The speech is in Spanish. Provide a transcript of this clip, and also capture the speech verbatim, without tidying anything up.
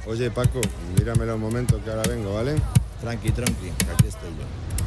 Oye, Paco, míramelo un momento que ahora vengo, ¿vale? Tranqui, tranqui, aquí estoy yo.